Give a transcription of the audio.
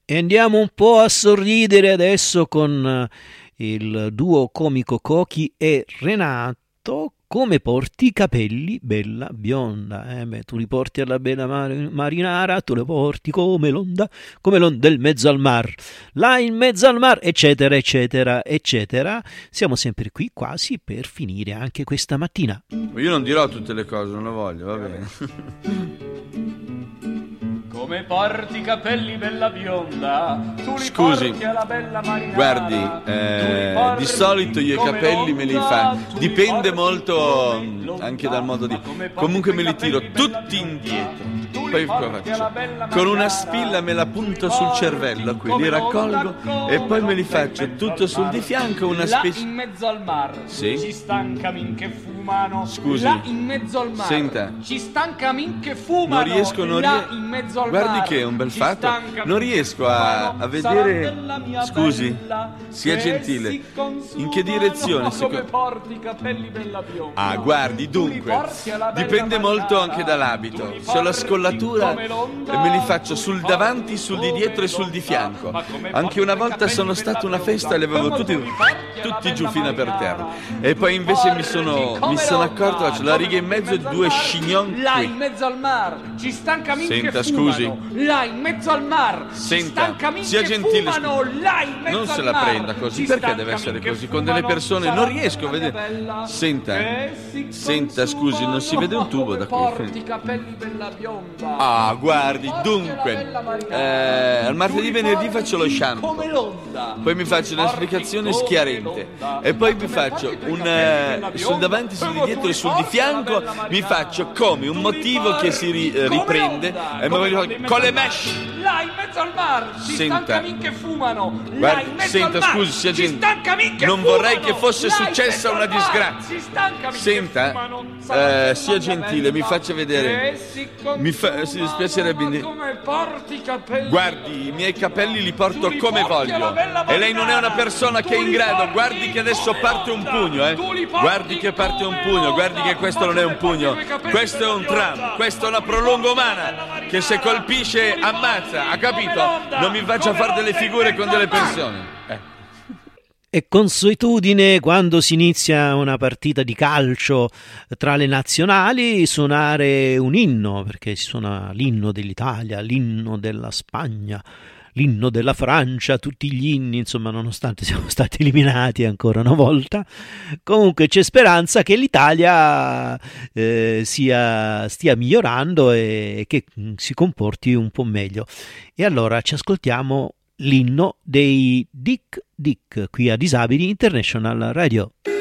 E andiamo un po' a sorridere adesso con il duo comico Cochi e Renato. Come porti i capelli, bella bionda? Tu li porti alla bella marinara, tu li porti come l'onda del mezzo al mar, là in mezzo al mar, eccetera, eccetera, eccetera. Siamo sempre qui quasi per finire anche questa mattina. Io non dirò tutte le cose, non lo voglio, va bene. Come porti i capelli, bella bionda, tu li Scusi, porti alla bella marinara. guardi, di solito io i capelli me li faccio, dipende molto anche dal modo di... Comunque me li tiro tutti indietro, poi cosa faccio? Con una spilla me la punto sul cervello, qui li raccolgo e poi me li faccio tutto sul di fianco, una specie... Là in mezzo al mar, sì? ci stan camin che fumano. Scusi, là in mezzo al mar, senta, ci stan camin che fumano. non riesco, là in mezzo al guardi mar, che è un bel fatto, non riesco a vedere, scusi, sia gentile, in che direzione? Come porti i capelli, bella bionda? Ah, guardi, dunque, dipende molto anche dall'abito. Se ho la scollatura me li faccio sul davanti, sul di dietro e sul di fianco. Anche una volta sono stato a una festa e li avevo tutti giù fino per terra. E poi invece mi sono accorto che c'è la riga in mezzo e due chignon là qui. in mezzo al mar, ci stan camin che Senta, fumano. scusi. Là in mezzo al mar, ci Senta, stan camin sia che gentile, fumano. Là in mezzo non se al la mar, prenda così, ci perché stan deve essere camin che così? Con delle fumano. persone non riesco a vedere. Senta, scusi, non si vede un tubo da qui. Porti i capelli, bella bionda. Ah, guardi, dunque, al martedì, venerdì faccio lo shampoo, Come l'onda. poi mi faccio una esplicazione schiarente e poi mi faccio sul davanti, sul di dietro e sul di fianco mi faccio come un motivo che si riprende e mi voglio con le mesh. Là in mezzo al mar, ci Senta. stan camin che fumano. Là Guardi, in mezzo senta, al mar, scusi, sia ci gentile. stan camin che Non fumano. vorrei che fosse Là in successa mezzo al una mar, disgrazia. ci stan camin che Senta, fumano. Sarà sia gentile, mi faccia vedere. Si dispiacerebbe. Come porti i capelli? Guardi, i miei capelli li porto come voglio. E lei non è una persona che è in grado. Guardi che adesso parte un pugno, Guardi che parte un pugno. Guardi che questo non è un pugno. Questo è un tram. Questa è una prolunga umana che se colpisce ammazza. Ha capito? Non mi faccia fare delle figure con delle persone. È consuetudine quando si inizia una partita di calcio tra le nazionali suonare un inno, perché si suona l'inno dell'Italia, l'inno della Spagna, l'inno della Francia, tutti gli inni, insomma, nonostante siamo stati eliminati ancora una volta. Comunque c'è speranza che l'Italia stia migliorando e che si comporti un po' meglio. E allora ci ascoltiamo l'inno dei Dick Dick qui a Disabili International Radio.